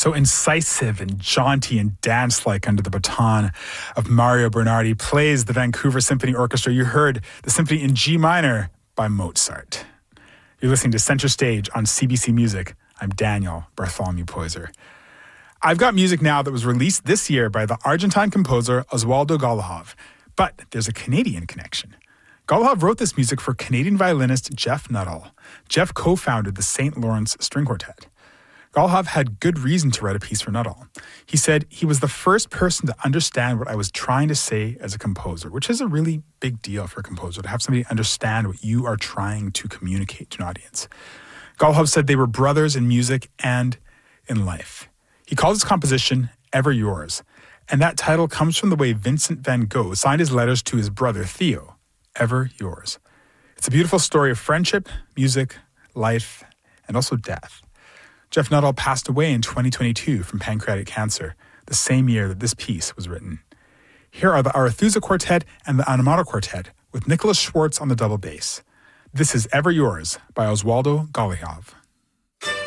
So incisive and jaunty and dance-like under the baton of Mario Bernardi plays the Vancouver Symphony Orchestra. You heard the symphony in G minor by Mozart. You're listening to Center Stage on CBC Music. I'm Daniel Bartholomew Poyser. I've got music now that was released this year by the Argentine composer Oswaldo Golihov, but there's a Canadian connection. Golihov wrote this music for Canadian violinist Jeff Nuttall. Jeff co-founded the St. Lawrence String Quartet. Golihov had good reason to write a piece for Nuttall. He said he was the first person to understand what I was trying to say as a composer, which is a really big deal for a composer, to have somebody understand what you are trying to communicate to an audience. Golihov said they were brothers in music and in life. He called his composition Ever Yours, and that title comes from the way Vincent van Gogh signed his letters to his brother Theo, Ever Yours. It's a beautiful story of friendship, music, life, and also death. Jeff Nuttall passed away in 2022 from pancreatic cancer, the same year that this piece was written. Here are the Arethusa Quartet and the Anamato Quartet with Nicholas Schwartz on the double bass. This is Ever Yours by Oswaldo Golihov.